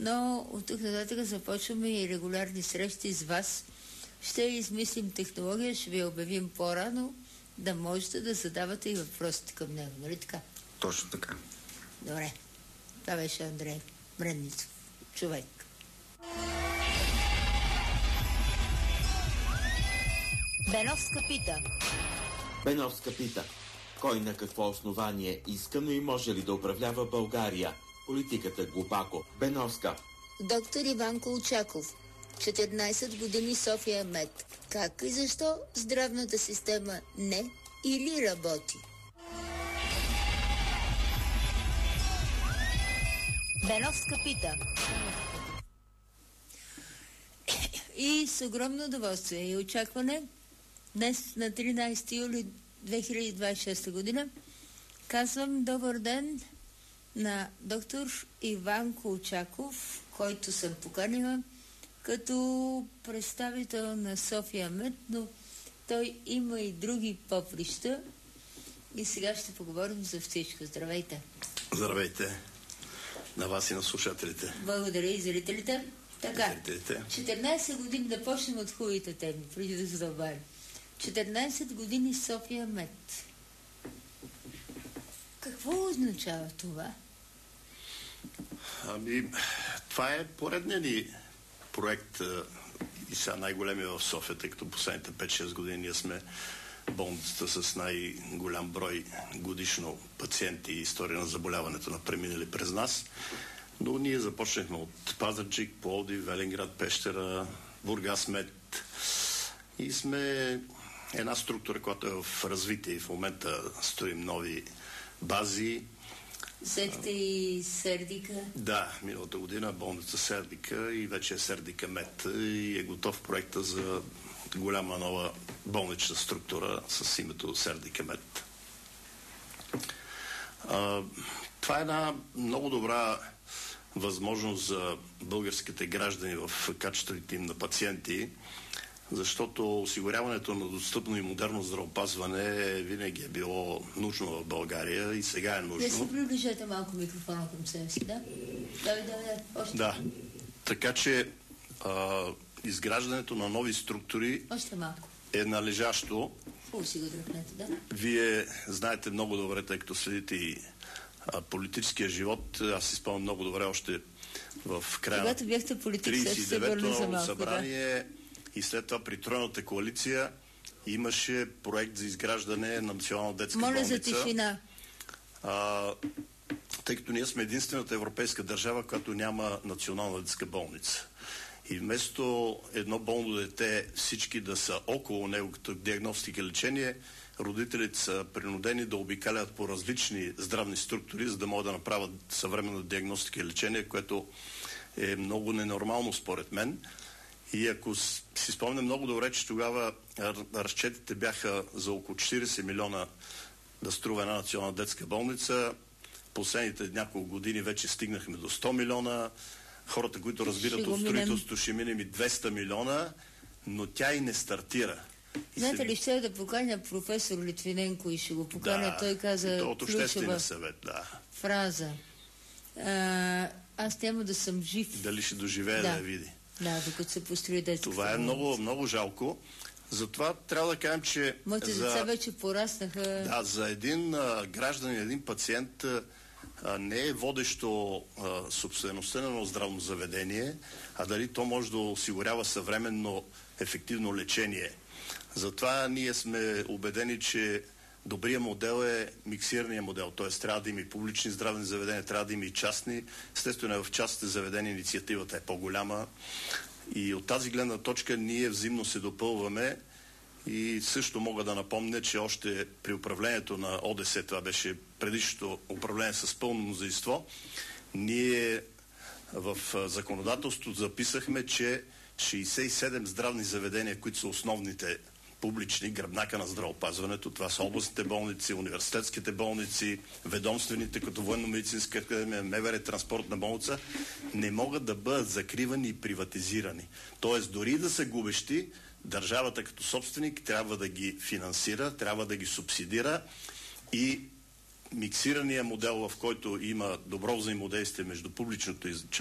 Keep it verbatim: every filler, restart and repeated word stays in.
но от тук нататък започваме и регулярни срещи с вас. Ще измислим технология, ще ви обявим по-рано, да можете да задавате и въпросите към него, нали така? Точно така. Добре. Това беше Андрей Бренницов. Човек. Беновска пита. Беновска пита. Кой на какво основание иска, но и може ли да управлява България? Политиката глупако. Беновска. Доктор Иван Колчаков. четиринайсет години София Мед. Как и защо здравната система не или работи? Беновска пита. И с огромно удоволствие и очакване днес на тринайсети юли две хиляди двайсет и шеста година казвам добър ден на доктор Иван Колчаков, който съм поканила като представител на София Мед, но той има и други поприща и сега ще поговорим за всичко. Здравейте! Здравейте! На вас и на слушателите. Благодаря и зрителите. Така, зрителите. четиринайсет години, да почнем от хубавите теми, преди да задълбавим. четиринайсет години София Мед. Какво означава това? Ами, това е поредният ни проект и сега най-големия в София, тъй като последните пет-шест години ние сме болницата с най-голям брой годишно пациенти и история на заболяването на преминали през нас. Но ние започнахме от Пазарджик, Пловдив, Велинград, Пещера, Бургас Мед и сме една структура, която е в развитие и в момента строим нови бази. Взехте и Сердика? Да, миналата година болница Сердика и вече е Сердика Мед и е готов проекта за голяма нова болнична структура с името Сердика Мед. А, това е една много добра възможност за българските граждани в качеството им на пациенти, защото осигуряването на достъпно и модерно здравеопазване винаги е било нужно в България и сега е нужно. Вие си приближете малко микрофона към себе си, да? Да, да, да. Още. Да. Така че а, изграждането на нови структури Още малко. е належащо. Хубаво си го дръпнете, да? Вие знаете много добре, тъй като следите и а, политическия живот. Аз си спомням много добре още в края Когато бяхте политик, трийсет и девето малко, събрание да. И след това при Тройната коалиция имаше проект за изграждане на национална детска Моля болница. за тишина. А, тъй като ние сме единствената европейска държава, която няма национална детска болница. И вместо едно болно дете всички да са около него като диагностика и лечение, родителите са принудени да обикалят по различни здравни структури, за да могат да направят съвременна диагностика и лечение, което е много ненормално според мен. И ако си спомням много добре, че тогава разчетите бяха за около четирийсет милиона да струва една национална детска болница, последните няколко години вече стигнахме до сто милиона, хората, които разбират от строителството, ще минем и двеста милиона, но тя и не стартира. И Знаете се... ли, ще да поканя професор Литвиненко и ще го поканя, да, той каза от обществения съвет, да. фраза. А, аз няма да съм жив. Дали ще доживее да, да я види. Да, докато се построи детската Това е много, много жалко. Затова трябва да кажем, че... Моите за... деца вече пораснаха. Да, за един а, гражданин, един пациент а, не е водещо а, собствеността на едно здравно заведение, а дали то може да осигурява съвременно ефективно лечение. Затова ние сме убедени, че добрият модел е миксирания модел, т.е. трябва да има и публични здравни заведения, трябва да има и частни. Естествено, в частните заведения инициативата е по-голяма и от тази гледна точка ние взаимно се допълваме и също мога да напомня, че още при управлението на ОДС, това беше предишното управление с пълно мнозинство, ние в законодателството записахме, че шейсет и седем здравни заведения, които са основните публични, гръбнака на здравеопазването. Това са областните болници, университетските болници, ведомствените, като военно-медицинска академия, МВР, транспортна болница, не могат да бъдат закривани и приватизирани. Тоест, дори да са губещи, държавата като собственик трябва да ги финансира, трябва да ги субсидира и миксирания модел, в който има добро взаимодействие между публичното и